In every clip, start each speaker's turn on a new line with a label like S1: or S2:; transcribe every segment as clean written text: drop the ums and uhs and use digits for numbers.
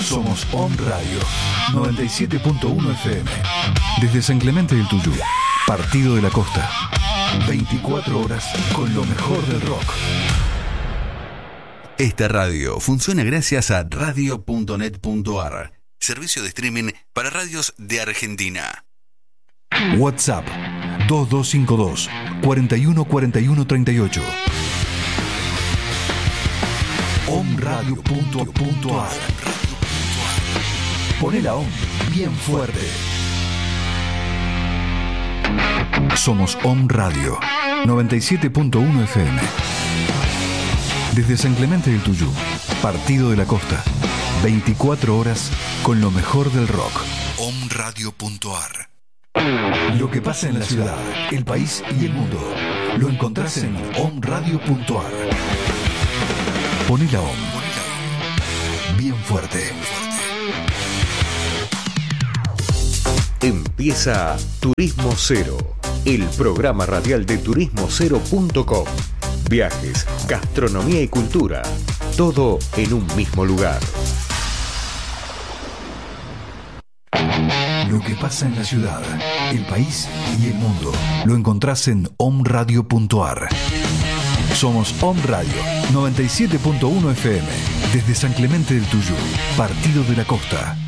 S1: Somos Om Radio 97.1 FM. Desde San Clemente del Tuyú, Partido de la Costa. 24 horas con lo mejor del rock.
S2: Esta radio funciona gracias a radio.net.ar, servicio de streaming para radios de Argentina.
S1: WhatsApp 2252 414138. omradio.ar. Poné la OM bien fuerte. Somos Om Radio 97.1 FM. Desde San Clemente del Tuyú, Partido de la Costa. 24 horas con lo mejor del rock.
S2: omradio.ar.
S1: Lo que pasa en la ciudad, el país y el mundo lo encontrás en omradio.ar. Poné la OM bien fuerte.
S3: Empieza Turismo Cero, el programa radial de turismocero.com. Viajes, gastronomía y cultura, todo en un mismo lugar.
S1: Lo que pasa en la ciudad, el país y el mundo lo encontrás en omradio.ar. Somos Om Radio 97.1 FM, desde San Clemente del Tuyú, Partido de la Costa.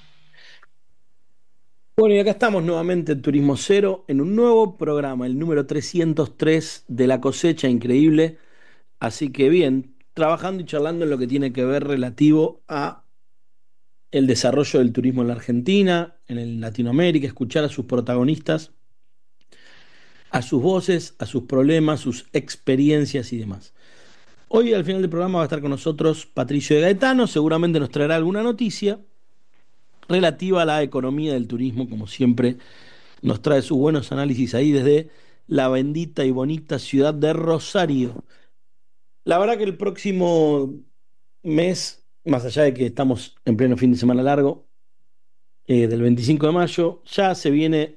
S4: Bueno, y acá estamos nuevamente en Turismo Cero, en un nuevo programa, el número 303 de La Cosecha Increíble. Así que bien, trabajando y charlando en lo que tiene que ver relativo a el desarrollo del turismo en la Argentina, en Latinoamérica, escuchar a sus protagonistas, a sus voces, a sus problemas, sus experiencias y demás. Hoy al final del programa va a estar con nosotros Patricio de Gaetano, seguramente nos traerá alguna noticia relativa a la economía del turismo, como siempre nos trae sus buenos análisis ahí desde la bendita y bonita ciudad de Rosario. La verdad que el próximo mes, más allá de que estamos en pleno fin de semana largo, del 25 de mayo, ya se viene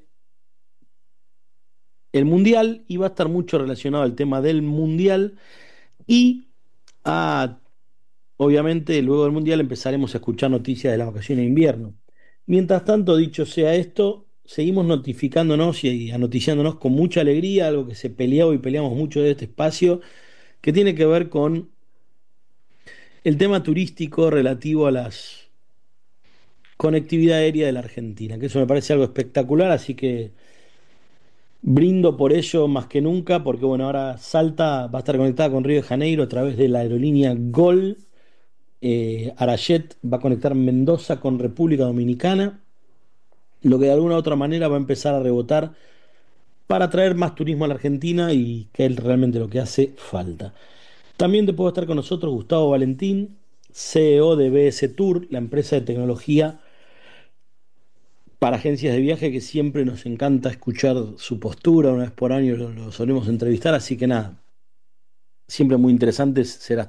S4: el Mundial y va a estar mucho relacionado al tema del Mundial y obviamente luego del Mundial empezaremos a escuchar noticias de las vacaciones de invierno. Mientras tanto, dicho sea esto, seguimos notificándonos y anoticiándonos con mucha alegría, algo que se peleó y peleamos mucho de este espacio, que tiene que ver con el tema turístico relativo a las conectividad aérea de la Argentina, que eso me parece algo espectacular, así que brindo por ello más que nunca, porque bueno, ahora Salta va a estar conectada con Río de Janeiro a través de la aerolínea GOL. Arayet va a conectar Mendoza con República Dominicana, lo que de alguna u otra manera va a empezar a rebotar para traer más turismo a la Argentina y que es realmente lo que hace falta. También te puedo estar con nosotros Gustavo Valentín, CEO de BS Tour, la empresa de tecnología para agencias de viaje, que siempre nos encanta escuchar su postura. Una vez por año lo solemos entrevistar, así que nada, siempre muy interesante será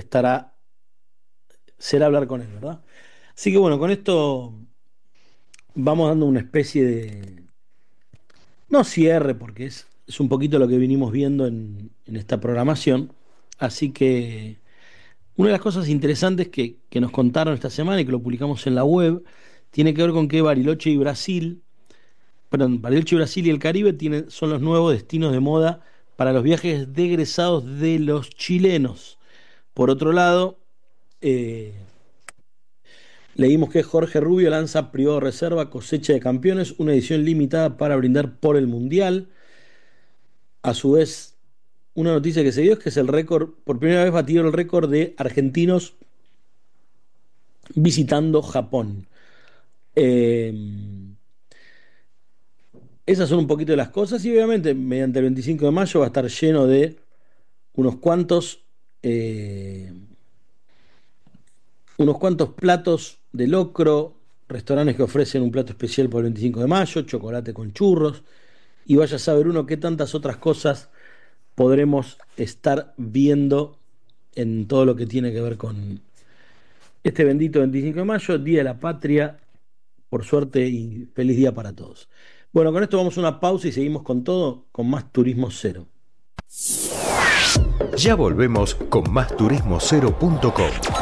S4: hablar con él, ¿verdad? Así que bueno, con esto vamos dando una especie de, no cierre, porque es un poquito lo que vinimos viendo en esta programación. Así que una de las cosas interesantes que nos contaron esta semana y que lo publicamos en la web tiene que ver con que Bariloche y Brasil y el Caribe son los nuevos destinos de moda para los viajes de egresados de los chilenos. Por otro lado, leímos que Jorge Rubio lanza privado reserva Cosecha de Campeones, una edición limitada para brindar por el Mundial. A su vez, una noticia que se dio es que es el récord, por primera vez batió el récord de argentinos visitando Japón. Esas son un poquito de las cosas y obviamente mediante el 25 de mayo va a estar lleno de unos cuantos platos de locro, restaurantes que ofrecen un plato especial por el 25 de mayo, chocolate con churros, y vaya a saber uno qué tantas otras cosas podremos estar viendo en todo lo que tiene que ver con este bendito 25 de mayo, Día de la Patria, por suerte, y feliz día para todos. Bueno, con esto vamos a una pausa y seguimos con todo, con más Turismo Cero.
S3: Ya volvemos con más turismocero.com.